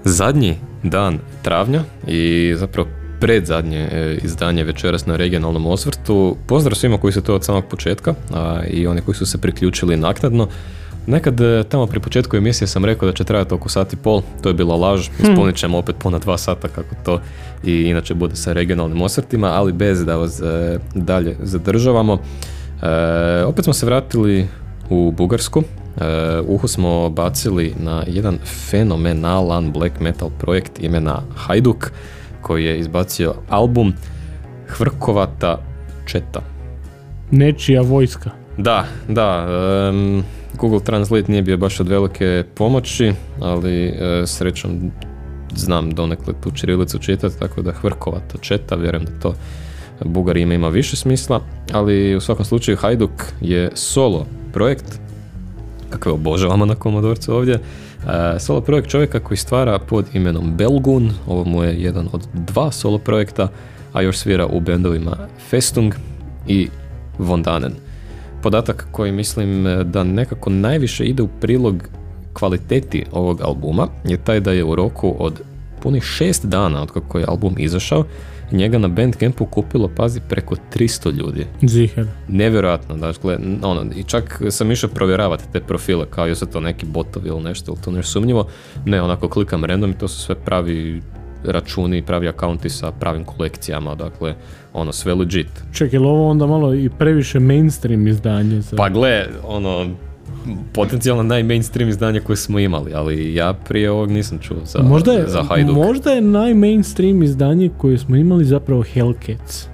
zadnji dan travnja i zapravo predzadnje izdanje večeras na regionalnom osvrtu. Pozdrav svima koji su to od samog početka i oni koji su se priključili naknadno. Nekad tamo pri početku emisije sam rekao da će trajati oko sat i pol, to je bila laž, ispunit ćemo opet puna 2 sata kako to i inače bude sa regionalnim osvrtima, ali bez da vas dalje zadržavamo. Opet smo se vratili u Bugarsku, uho smo bacili na jedan fenomenalan black metal projekt imena Hajduk koji je izbacio album Hrkovata četa. Nečija vojska. Da, Google Translate nije bio baš od velike pomoći, ali srećom znam donekle tu ćirilicu čitati, tako da Hrkovata četa, vjerujem da to Bugarima ima više smisla, ali u svakom slučaju Hajduk je solo projekt, kakve obožavamo na Komodorcu ovdje, solo projekt čovjeka koji stvara pod imenom Belgun, ovo mu je jedan od 2 solo projekta, a još svira u bendovima Festung i Vondanen. Podatak koji mislim da nekako najviše ide u prilog kvaliteti ovog albuma je taj da je u roku od punih 6 dana od kako je album izašao, njega na Bandcampu kupilo, pazi, preko 300 ljudi. Ziher. Nevjerojatno, dakle, i čak sam išao provjeravati te profile, kao je to neki botovi ili nešto, ili to nešto sumnjivo. Ne, onako klikam random i to su sve pravi računi, pravi akaunti sa pravim kolekcijama, dakle, sve legit. Čekaj, je li ovo onda malo i previše mainstream izdanje? Pa gle, potencijalno najmainstream izdanje koje smo imali, ali ja prije ovog nisam čuo za Hajduk. Možda je najmainstream izdanje koje smo imali zapravo Hellcats.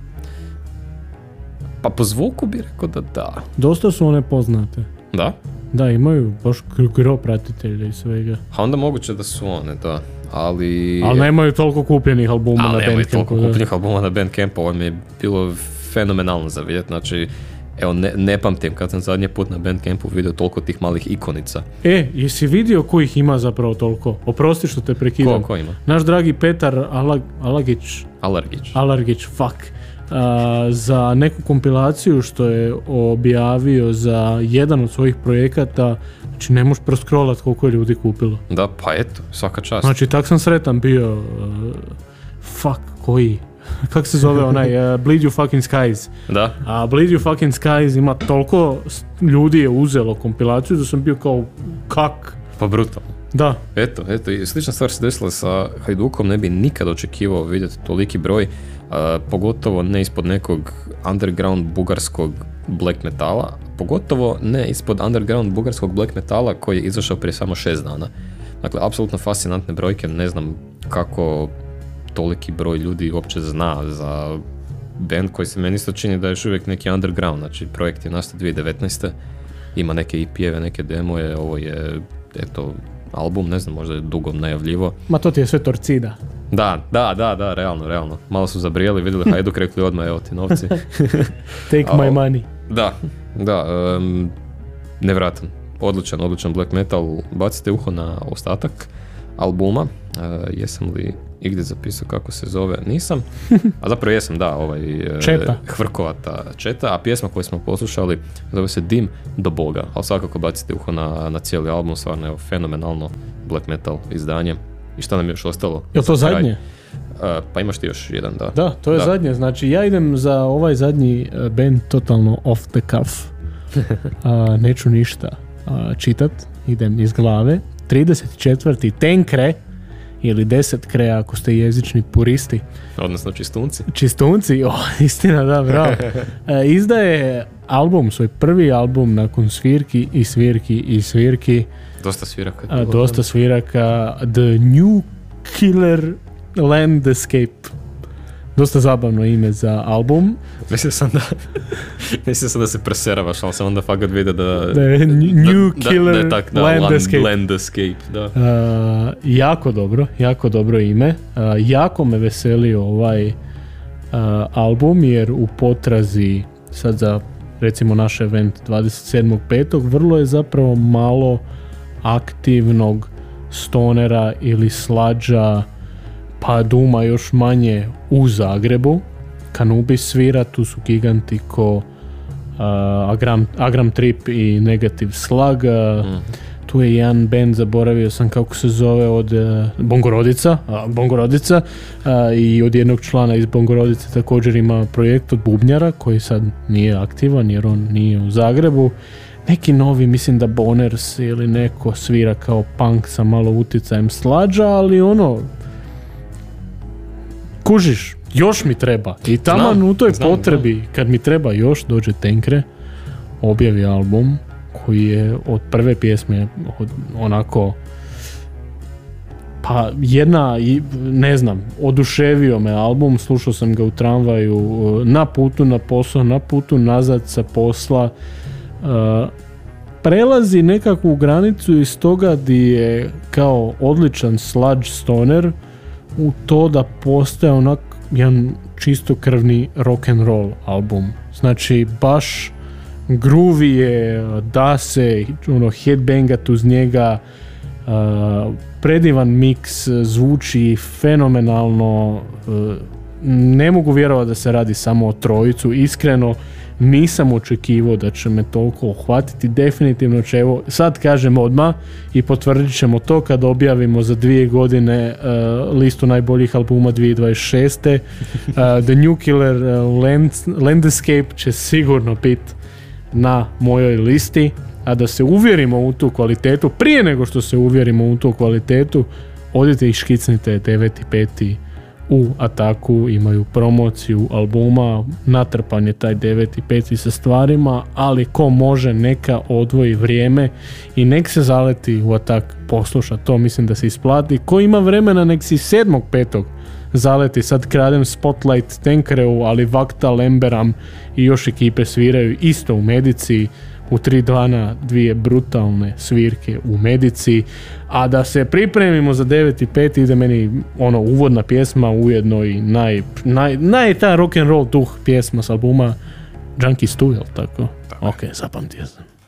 Pa po zvuku bi rekao da. Dosta su one poznate. Da? Da, imaju baš gro pratitelja i svega. A onda moguće da su one, da. Ali nemaju toliko kupljenih albuma na Bandcampu. Ali nemaju toliko kupljenih albuma na Bandcampu, ovo mi je bilo fenomenalno za vidjeti, znači evo, ne pamtim kad sam zadnji put na Bandcampu vidio toliko tih malih ikonica. Jesi vidio kojih ima zapravo toliko? Oprosti što te prekidam. Ko ima? Naš dragi Petar Alargić, fuck. Za neku kompilaciju što je objavio za jedan od svojih projekata, znači ne možeš proscrollat koliko je ljudi kupilo. Da, pa eto, svaka čast. Znači, tak sam sretan bio, koji? Kako se zove onaj, Bleed You Fucking Skies. Da. A Bleed You Fucking Skies ima toliko ljudi je uzelo kompilaciju da sam bio kao, kak? Pa brutalno. Da. Eto, i slična stvar se desila sa Hajdukom, ne bi nikad očekivao vidjeti toliki broj, pogotovo ne ispod nekog underground bugarskog black metala, pogotovo ne ispod underground bugarskog black metala koji je izašao prije samo 6 dana. Dakle, apsolutno fascinantne brojke, ne znam kako toliki broj ljudi uopće zna za band koji se meni isto čini da je još uvijek neki underground, znači projekt je nastao 2019. Ima neke EP-eve, neke demoje, ovo je, eto, album, ne znam, možda je dugo najavljivo. Ma to ti je sve Torcida. Da, realno. Malo su zabrijali, vidjeli Hajduk, rekli odmah, evo ti novci. Take my money. Da, nevratan, odličan black metal. Bacite uho na ostatak albuma. Jesam li igdje zapisao kako se zove? Nisam. A zapravo jesam, da, Hrkovata četa, a pjesma koju smo poslušali zove se Dim do Boga, ali svakako bacite uho na cijeli album, stvarno je fenomenalno black metal izdanje. I šta nam je još ostalo? Je to zadnje? Pa imaš ti još jedan, da. Da, to je zadnje, znači ja idem za ovaj zadnji band totalno off the cuff. Neću ništa čitat, idem iz glave. 34. Tenkre, ili 10 kre ako ste jezični puristi. Odnosno čistunci. Istina, da, bravo. Izdaje album, svoj prvi album nakon svirki. Dosta sviraka. The New Killer Landscape. Dosta zabavno ime za album. Mislio sam da se preseravaš, ali sam onda fakat vidio da je New Killer Landscape. Da. Jako dobro ime. Jako me veselio ovaj album, jer u potrazi sad za recimo naš event 27.5. vrlo je zapravo malo aktivnog stonera ili slađa, pa duma još manje u Zagrebu. Kanubis svira, tu su giganti ko Agram Trip i Negative Slug. tu je jedan band, zaboravio sam kako se zove, od Bongorodica, i od jednog člana iz Bongorodice također ima projekt od bubnjara koji sad nije aktivan jer on nije u Zagrebu. Neki novi, mislim da Boners ili neko svira kao punk sa malo utjecajem slađa, ali kužiš, još mi treba. I taman u toj potrebi, kad mi treba još, dođe Tenkre, objavi album koji je od prve pjesme onako, pa ne znam, oduševio me album, slušao sam ga u tramvaju, na putu na posao, na putu nazad sa posla. Prelazi nekakvu granicu iz toga di je kao odličan sludge stoner u to da postaje onak jedan čistokrvni rock and roll album. Znači baš groovy je, da se headbangat uz njega, predivan miks, zvuči fenomenalno, ne mogu vjerovati da se radi samo o trojicu, iskreno nisam očekivao da će me toliko uhvatiti, definitivno će, evo sad kažem odmah i potvrdit ćemo to kad objavimo za 2 godine listu najboljih albuma 2026. The Nuclear Landscape će sigurno biti na mojoj listi, a da se uvjerimo u tu kvalitetu, prije nego što se uvjerimo u tu kvalitetu, odite i škicnite 9.5. u Ataku, imaju promociju albuma, natrpan je taj 9.5. sa stvarima, ali ko može neka odvoji vrijeme i nek se zaleti u Atak posluša, to mislim da se isplati. Ko ima vremena nek si 7.5. zaleti, sad kradem Spotlight Tenkreu, ali Vakta, Lemberam i još ekipe sviraju isto u Medici, u 3 dana 2 brutalne svirke u Medici, a da se pripremimo za 9.5. ide meni uvodna pjesma, ujedno i ta rock and roll duh pjesma s albuma Junkie Stu, jel tako? Ok, zapamtio sam.